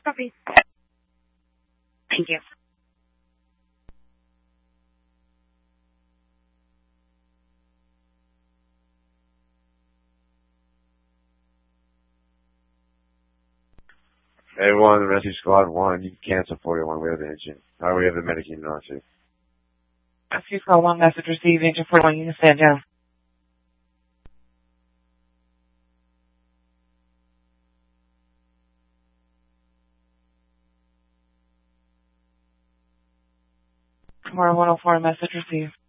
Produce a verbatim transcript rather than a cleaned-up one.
Copy. Thank you. Everyone, Rescue Squad one, you can cancel forty-one. We have the engine. Or we have the medic unit on too. Rescue Squad one, message received. Engine forty-one, you can stand down. Tomorrow one oh four, message received.